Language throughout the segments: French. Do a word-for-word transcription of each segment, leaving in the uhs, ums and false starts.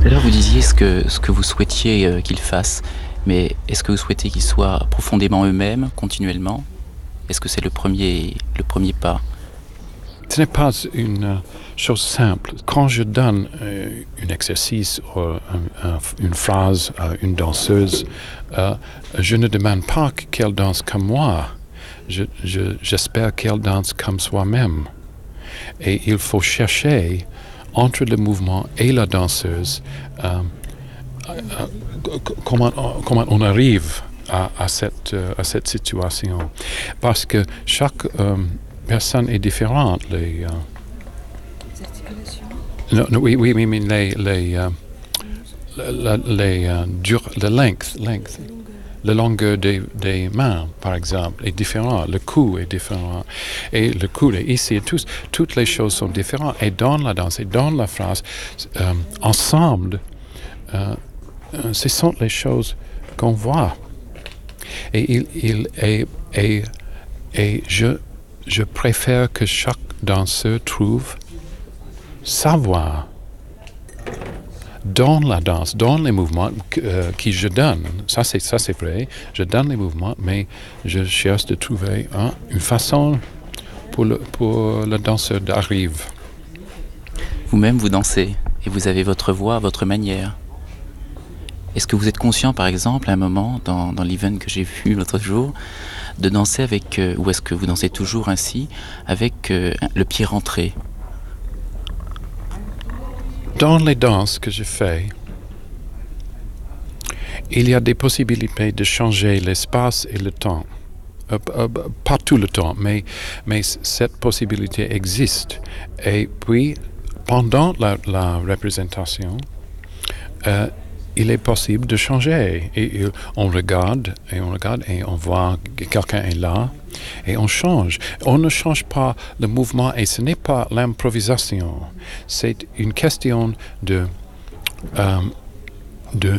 à l'heure, vous disiez ce que, ce que vous souhaitiez euh, qu'ils fassent, mais est-ce que vous souhaitez qu'ils soient profondément eux-mêmes, continuellement? Est-ce que c'est le premier, le premier pas? Ce n'est pas une euh, chose simple. Quand je donne euh, un exercice ou un- un- une phrase à une danseuse, euh, je ne demande pas qu'elle danse comme moi. Je, je- j'espère qu'elle danse comme soi-même. Et il faut chercher entre le mouvement et la danseuse euh, euh, c- comment, comment on arrive à, à cette, euh, à cette situation. Parce que chaque euh, personne est différente. Les, euh, non, non, oui, oui, oui, mais les, les, euh, la- les, euh, dur- le length, length, la longueur des, des mains, par exemple, est différente. Le cou est différent. Et le cou est ici. Tous, toutes les choses sont différentes. Et dans la danse et dans la phrase, euh, ensemble, euh, euh, ce sont les choses qu'on voit. Et, il, il, et, et, et je, je préfère que chaque danseur trouve sa voix dans la danse, dans les mouvements que, euh, que je donne. Ça c'est, ça, c'est vrai. Je donne les mouvements, mais je cherche de trouver hein, une façon pour le, pour le danseur d'arriver. Vous-même, vous dansez, et vous avez votre voix, votre manière. Est-ce que vous êtes conscient, par exemple, à un moment, dans, dans l'event que j'ai vu l'autre jour, de danser avec, euh, ou est-ce que vous dansez toujours ainsi, avec euh, le pied rentré? Dans les danses que je fais, il y a des possibilités de changer l'espace et le temps. Euh, euh, pas tout le temps, mais, mais cette possibilité existe. Et puis, pendant la, la représentation, euh, il est possible de changer. Et, et on regarde, et on regarde, et on voit que quelqu'un est là, et on change. On ne change pas le mouvement, et ce n'est pas l'improvisation. C'est une question de... euh, de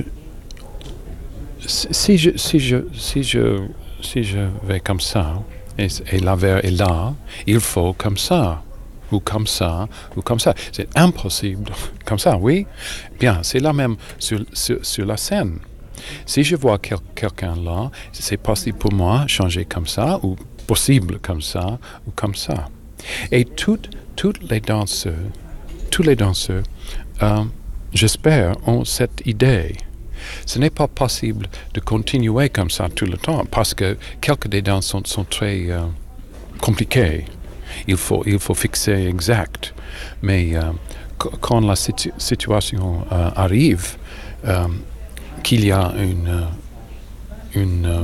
si je, si je, si je, si je vais comme ça, et, et la verre est là, il faut comme ça, ou comme ça, ou comme ça. C'est impossible comme ça, oui. Bien, c'est la même sur, sur, sur la scène. Si je vois quel, quelqu'un là, c'est possible pour moi de changer comme ça, ou possible comme ça, ou comme ça. Et toutes, toutes les danseurs, tous les danseurs, euh, j'espère, ont cette idée. Ce n'est pas possible de continuer comme ça tout le temps parce que quelques des danses sont, sont très euh, compliquées. Il faut, il faut fixer exact. Mais euh, qu- quand la situ- situation euh, arrive, euh, qu'il y a une, euh, une euh,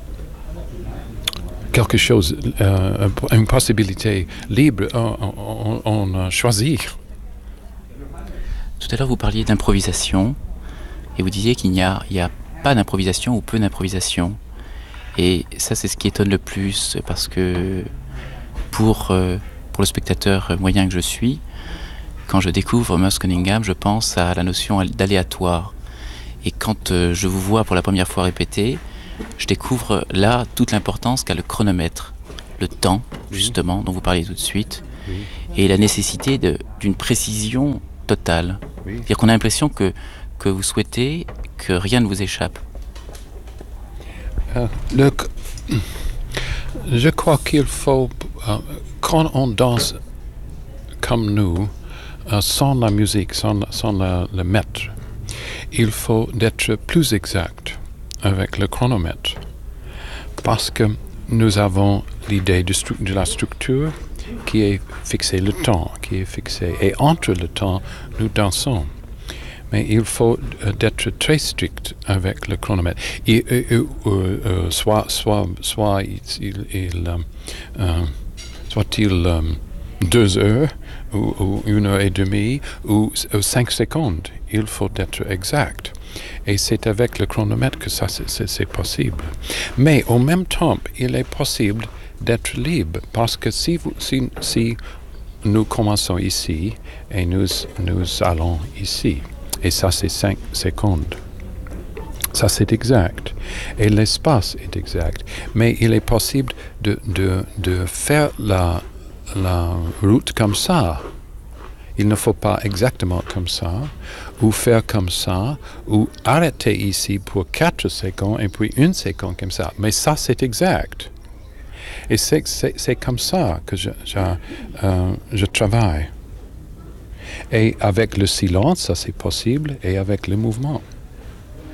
quelque chose, euh, une possibilité libre, on, on, on, on choisit. Tout à l'heure, vous parliez d'improvisation, et vous disiez qu'il n'y a, il y a pas d'improvisation ou peu d'improvisation. Et ça, c'est ce qui étonne le plus, parce que pour, euh, pour le spectateur moyen que je suis, quand je découvre Merce Cunningham, je pense à la notion d'aléatoire. Et quand euh, je vous vois pour la première fois répéter, je découvre là toute l'importance qu'a le chronomètre, le temps, justement, dont vous parliez tout de suite, Oui. et la nécessité de, d'une précision totale. Oui. C'est-à-dire qu'on a l'impression que, que vous souhaitez que rien ne vous échappe. Euh, le, je crois qu'il faut, euh, quand on danse comme nous, euh, sans la musique, sans, sans la, le maître, il faut être plus exact avec le chronomètre. Parce que nous avons l'idée de, stru- de la structure qui est fixée, le temps qui est fixé. Et entre le temps, nous dansons. Mais il faut euh, être très strict avec le chronomètre. Et, euh, euh, euh, soit, soit, soit il, il, il, euh, euh, soit-il euh, deux heures ou, ou une heure et demie ou, ou cinq secondes. Il faut être exact. Et c'est avec le chronomètre que ça c'est, c'est, c'est possible. Mais en même temps, il est possible d'être libre parce que si, vous, si, si nous commençons ici et nous, nous allons ici, et ça c'est cinq secondes. Ça c'est exact. Et l'espace est exact. Mais il est possible de, de, de faire la, la route comme ça. il ne faut pas exactement comme ça, ou faire comme ça, ou arrêter ici pour quatre secondes et puis une seconde comme ça. Mais ça, c'est exact. Et c'est, c'est, c'est comme ça que je, je, euh, je travaille. Et avec le silence, ça c'est possible, et avec le mouvement.